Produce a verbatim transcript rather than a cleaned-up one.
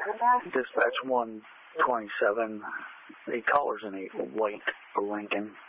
Dispatch one twenty-seven. The caller's in a white Lincoln.